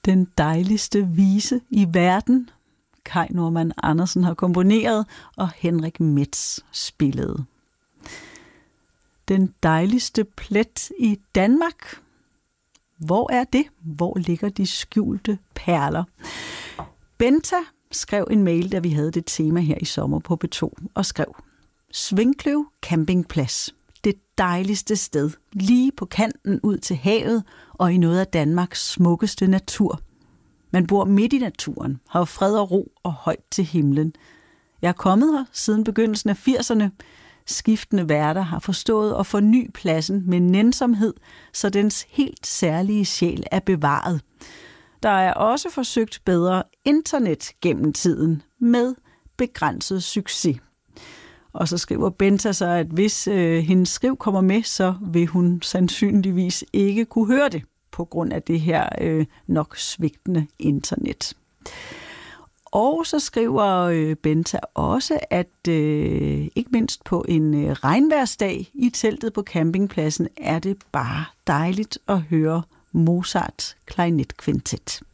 Den dejligste vise i verden. Kai Normann Andersen har komponeret, og Henrik Metz spillede. Den dejligste plet i Danmark. Hvor er det? Hvor ligger de skjulte perler? Benta skrev en mail, da vi havde det tema her i sommer på P2, og skrev: Svinkløv Campingplads. Det dejligste sted, lige på kanten ud til havet og i noget af Danmarks smukkeste natur. Man bor midt i naturen, har fred og ro og højt til himlen. Jeg er kommet her siden begyndelsen af 80'erne. Skiftende værter har forstået at forny pladsen med nænsomhed, så dens helt særlige sjæl er bevaret. Der er også forsøgt bedre internet gennem tiden med begrænset succes. Og så skriver Benta så, at hvis hendes skriv kommer med, så vil hun sandsynligvis ikke kunne høre det på grund af det her nok svigtende internet. Og så skriver Benta også, at ikke mindst på en regnvejrsdag i teltet på campingpladsen er det bare dejligt at høre Mozart klarinetkvintet.